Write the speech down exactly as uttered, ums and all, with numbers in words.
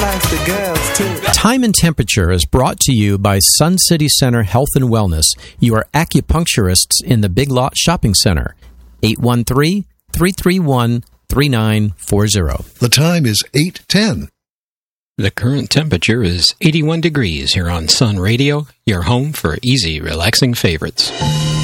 nice to girls, too. Time and Temperature is brought to you by Sun City Center Health and Wellness, your acupuncturists in the Big Lot Shopping Center. eight one three, three three one, three nine four zero. The time is eight ten. The current temperature is eighty-one degrees here on Sun Radio, your home for easy, relaxing favorites.